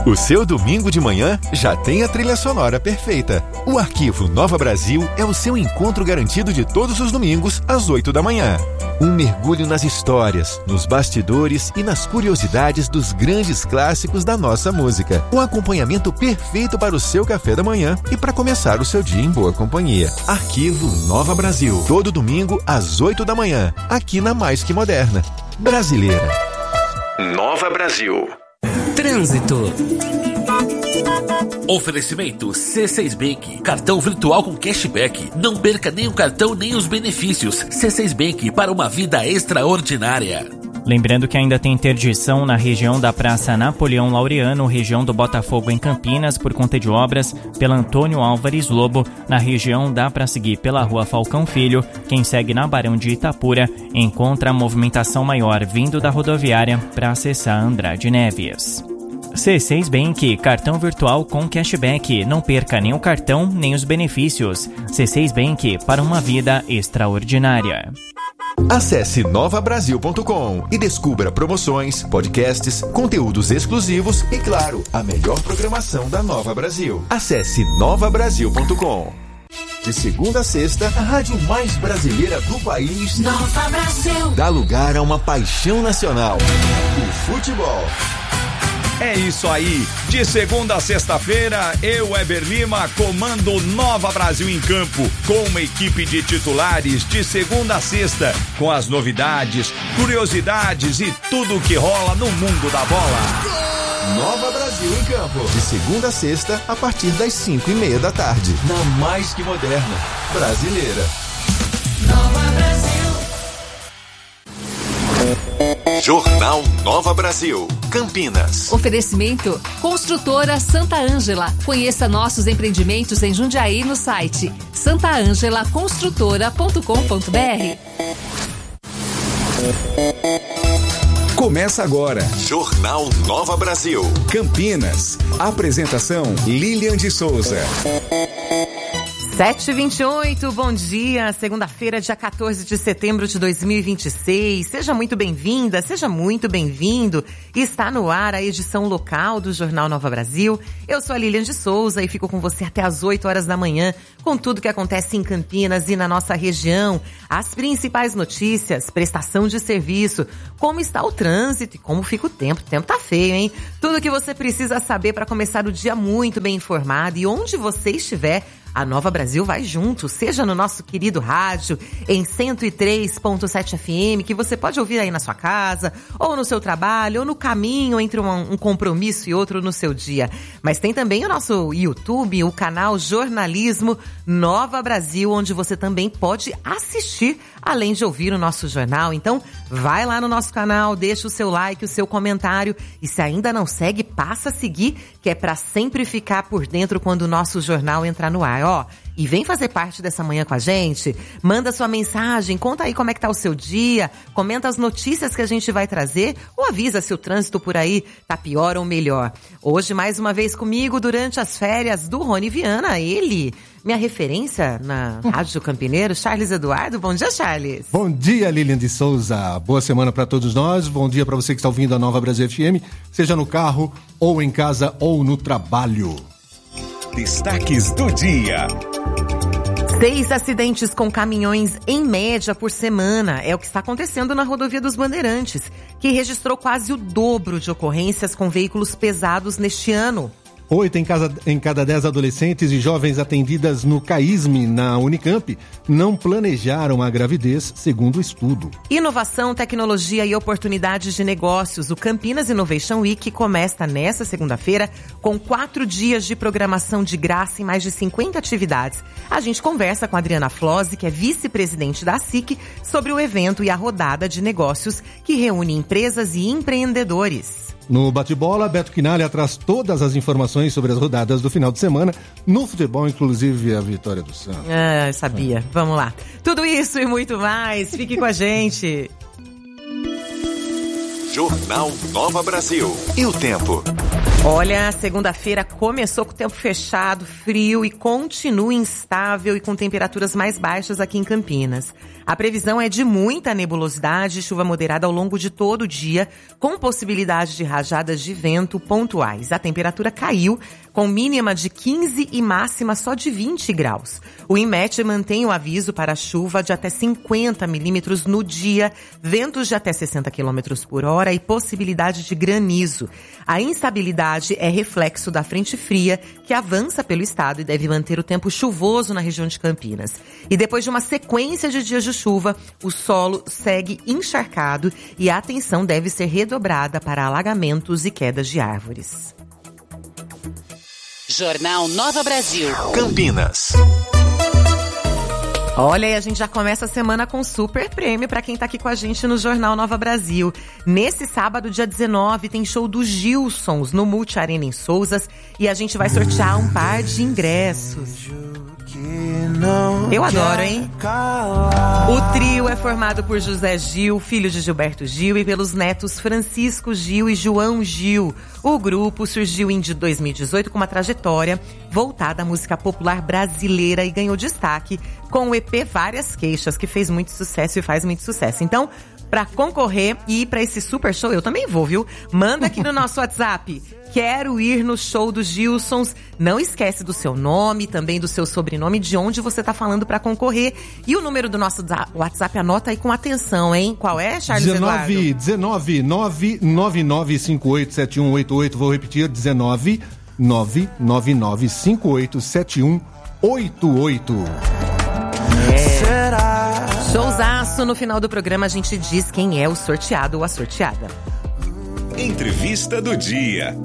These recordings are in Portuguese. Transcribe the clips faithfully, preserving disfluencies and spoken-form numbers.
O seu domingo de manhã já tem a trilha sonora perfeita. O Arquivo Nova Brasil é o seu encontro garantido de todos os domingos, às oito da manhã. Um mergulho nas histórias, nos bastidores e nas curiosidades dos grandes clássicos da nossa música. Um acompanhamento perfeito para o seu café da manhã e para começar o seu dia em boa companhia. Arquivo Nova Brasil. Todo domingo, às oito da manhã. Aqui na Mais Que Moderna. Brasileira. Nova Brasil. Trânsito. Oferecimento C seis Bank, cartão virtual com cashback. Não perca nem o cartão nem os benefícios. C seis Bank, para uma vida extraordinária. Lembrando que ainda tem interdição na região da Praça Napoleão Laureano, região do Botafogo em Campinas, por conta de obras, pela Antônio Álvares Lobo. Na região dá para seguir pela Rua Falcão Filho. Quem segue na Barão de Itapura encontra a movimentação maior vindo da rodoviária para acessar Andrade Neves. C seis Bank, cartão virtual com cashback. Não perca nem o cartão nem os benefícios. C seis Bank, para uma vida extraordinária. Acesse nova brasil ponto com e descubra promoções, podcasts, conteúdos exclusivos e, claro, a melhor programação da Nova Brasil. Acesse nova brasil ponto com. De segunda a sexta, a rádio mais brasileira do país, Nova Brasil, dá lugar a uma paixão nacional: o futebol. É isso aí, de segunda a sexta-feira, eu, Weber Lima, comando Nova Brasil em campo, com uma equipe de titulares de segunda a sexta, com as novidades, curiosidades e tudo o que rola no mundo da bola. Nova Brasil em campo, de segunda a sexta, a partir das cinco e meia da tarde, na Mais Que Moderna, Brasileira. Nova Brasil. Jornal Nova Brasil, Campinas. Oferecimento Construtora Santa Ângela. Conheça nossos empreendimentos em Jundiaí no site santa ângela construtora ponto com ponto b r. Começa agora. Jornal Nova Brasil, Campinas. Apresentação Lilian de Souza. sete e vinte e oito, bom dia, segunda-feira, dia quatorze de setembro de dois mil e vinte e seis. Seja muito bem-vinda, seja muito bem-vindo. Está no ar a edição local do Jornal Nova Brasil. Eu sou a Lilian de Souza e fico com você até às oito horas da manhã, com tudo que acontece em Campinas e na nossa região. As principais notícias, prestação de serviço, como está o trânsito e como fica o tempo. O tempo tá feio, hein? Tudo que você precisa saber para começar o dia muito bem informado, e onde você estiver, a Nova Brasil vai junto, seja no nosso querido rádio, em cento e três ponto sete F M, que você pode ouvir aí na sua casa, ou no seu trabalho, ou no caminho entre um, um compromisso e outro no seu dia. Mas tem também o nosso YouTube, o canal Jornalismo Nova Brasil, onde você também pode assistir, além de ouvir o nosso jornal. Então, vai lá no nosso canal, deixa o seu like, o seu comentário, e se ainda não segue, passa a seguir, que é para sempre ficar por dentro quando o nosso jornal entrar no ar. Ó, e vem fazer parte dessa manhã com a gente, manda sua mensagem, conta aí como é que tá o seu dia, comenta as notícias que a gente vai trazer, ou avisa se o trânsito por aí tá pior ou melhor. Hoje, mais uma vez comigo, durante as férias do Rony Viana, ele, minha referência na Rádio Campineiro, Charles Eduardo. Bom dia, Charles. Bom dia, Lilian de Souza. Boa semana para todos nós. Bom dia para você que está ouvindo a Nova Brasil F M, seja no carro, ou em casa, ou no trabalho. Destaques do dia. Seis acidentes com caminhões em média por semana é o que está acontecendo na Rodovia dos Bandeirantes, que registrou quase o dobro de ocorrências com veículos pesados neste ano. Oito em, casa, em cada dez adolescentes e jovens atendidas no CAISM, na Unicamp, não planejaram a gravidez, segundo o estudo. Inovação, tecnologia e oportunidades de negócios. O Campinas Innovation Week começa nesta segunda-feira com quatro dias de programação de graça em mais de cinquenta atividades. A gente conversa com a Adriana Flose, que é vice-presidente da S I C, sobre o evento e a rodada de negócios que reúne empresas e empreendedores. No bate-bola, Beto Quinalha traz todas as informações sobre as rodadas do final de semana no futebol, inclusive a vitória do Santos. Ah, sabia. É. Vamos lá. Tudo isso e muito mais. Fique com a gente. Jornal Nova Brasil. E o tempo? Olha, a segunda-feira começou com o tempo fechado, frio e continua instável e com temperaturas mais baixas aqui em Campinas. A previsão é de muita nebulosidade e chuva moderada ao longo de todo o dia, com possibilidade de rajadas de vento pontuais. A temperatura caiu, com mínima de quinze e máxima só de vinte graus. O INMET mantém o aviso para chuva de até cinquenta milímetros no dia, ventos de até sessenta quilômetros por hora e possibilidade de granizo. A instabilidade é reflexo da frente fria que avança pelo estado e deve manter o tempo chuvoso na região de Campinas. E depois de uma sequência de dias de chuva, o solo segue encharcado e a atenção deve ser redobrada para alagamentos e quedas de árvores. Jornal Nova Brasil. Campinas. Olha, e a gente já começa a semana com super prêmio para quem tá aqui com a gente no Jornal Nova Brasil. Nesse sábado, dia dezenove, tem show dos Gilsons no Multi Arena em Souzas e a gente vai sortear um par de ingressos. Eu adoro, hein? O trio é formado por José Gil, filho de Gilberto Gil, e pelos netos Francisco Gil e João Gil. O grupo surgiu em dois mil e dezoito com uma trajetória voltada à música popular brasileira e ganhou destaque com o E P Várias Queixas, que fez muito sucesso e faz muito sucesso. Então, para concorrer e ir para esse super show, eu também vou, viu? Manda aqui no nosso WhatsApp. Quero ir no show dos Gilsons. Não esquece do seu nome, também do seu sobrenome, de onde você tá falando para concorrer. E o número do nosso WhatsApp, anota aí com atenção, hein? Qual é, Charles Eduardo? dezenove nove nove nove cinco oito sete um oito oito. Vou repetir, dezenove nove nove nove cinco oito sete um oito oito. É. Showzaço, no final do programa a gente diz quem é o sorteado ou a sorteada. Entrevista do dia.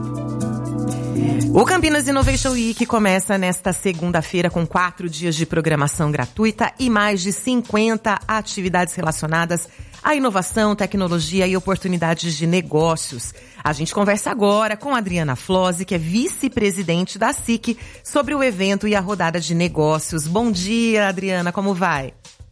O Campinas Innovation Week começa nesta segunda-feira com quatro dias de programação gratuita e mais de cinquenta atividades relacionadas à inovação, tecnologia e oportunidades de negócios. A gente conversa agora com a Adriana Flose, que é vice-presidente da S I C, sobre o evento e a rodada de negócios. Bom dia, Adriana, como vai?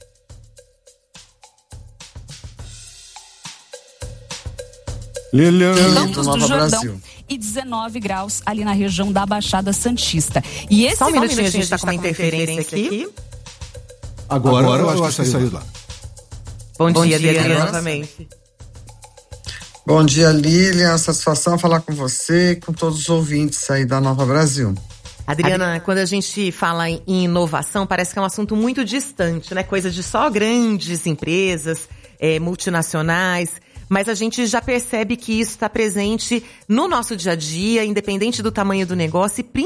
Lilian. Campos do Jordão e dezenove graus ali na região da Baixada Santista. E esse Só um minutinho, a gente está com uma interferência aqui. aqui. Agora, Agora eu, eu acho que saiu lá. Bom, Bom dia, dia Adriana, novamente. Bom dia, Lilian. Satisfação falar com você e com todos os ouvintes aí da Nova Brasil. Adriana, quando a gente fala em inovação, parece que é um assunto muito distante, né? Coisa de só grandes empresas, é, multinacionais. Mas a gente já percebe que isso está presente no nosso dia a dia, independente do tamanho do negócio e